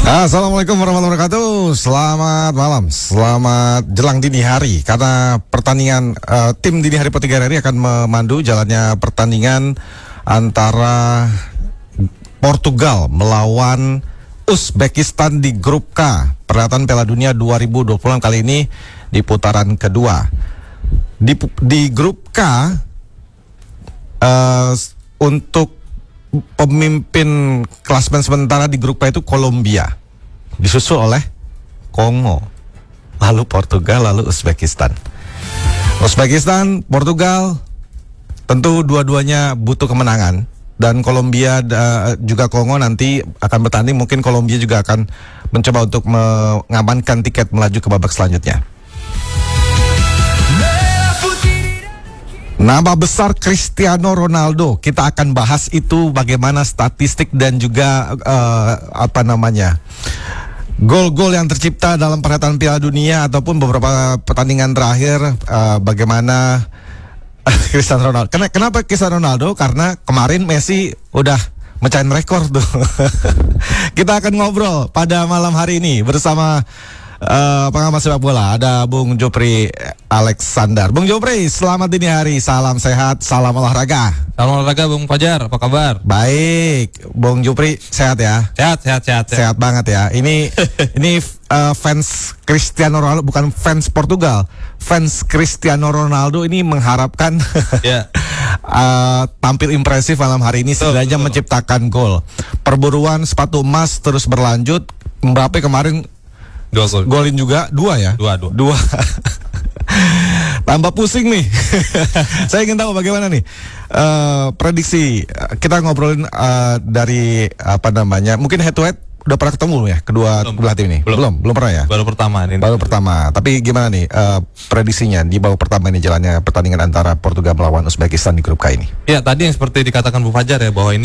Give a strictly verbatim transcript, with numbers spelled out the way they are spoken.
Assalamualaikum warahmatullahi wabarakatuh. Selamat malam, selamat jelang dini hari. Karena pertandingan uh, tim dini hari per tiga hari akan memandu jalannya pertandingan antara Portugal melawan Uzbekistan di grup K perhelatan Piala Dunia dua ribu dua puluh enam kali ini di putaran kedua. Di, di grup K uh, untuk pemimpin klasmen sementara di grup K itu Kolombia, disusul oleh Kongo, lalu Portugal, lalu Uzbekistan. Uzbekistan, Portugal, tentu dua-duanya butuh kemenangan. Dan Kolombia uh, juga Kongo nanti akan bertanding. Mungkin Kolombia juga akan mencoba untuk mengamankan tiket melaju ke babak selanjutnya. Nama besar Cristiano Ronaldo, kita akan bahas itu bagaimana statistik dan juga uh, apa namanya gol-gol yang tercipta dalam perhelatan Piala Dunia ataupun beberapa pertandingan terakhir, uh, bagaimana Cristiano Ronaldo. Kenapa Cristiano Ronaldo? Karena kemarin Messi udah mecahin rekor tuh. Kita akan ngobrol pada malam hari ini bersama Uh, pengamat sepak bola, ada Bung Jopri Alexander. Bung Jopri, selamat dini hari, salam sehat, salam olahraga. Salam olahraga, Bung Fajar, apa kabar? Baik, Bung Jopri sehat ya? Sehat, sehat, sehat. Sehat, sehat banget ya. Ini ini uh, fans Cristiano Ronaldo, bukan fans Portugal, fans Cristiano Ronaldo ini mengharapkan yeah. uh, tampil impresif malam hari ini, setidaknya menciptakan gol. Perburuan sepatu emas terus berlanjut. Mbappe kemarin Dua gol. Golin juga, dua ya? Dua, dua. Dua. Tambah pusing nih. Saya ingin tahu bagaimana nih uh, prediksi. Kita ngobrolin uh, dari apa namanya, mungkin head to head udah pernah ketemu ya kedua belah tim ini? Belum. Belum, belum pernah ya? Baru pertama ini. Baru pertama. Tapi gimana nih uh, prediksinya di babak pertama ini jalannya pertandingan antara Portugal melawan Uzbekistan di grup K ini? Ya, tadi yang seperti dikatakan Bu Fajar ya, bahwa ini